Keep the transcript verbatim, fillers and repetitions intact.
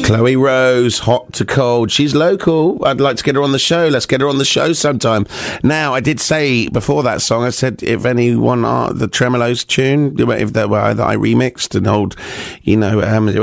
Chloe Rose, Hot to Cold. She's local. I'd like to get her on the show. Let's get her on the show sometime. Now, I did say before that song, I said if anyone, uh, the Tremolos tune, if that were that I remixed and old, you know, um,